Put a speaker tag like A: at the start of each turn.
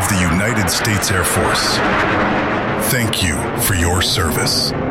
A: of the United States Air Force. Thank you for your service.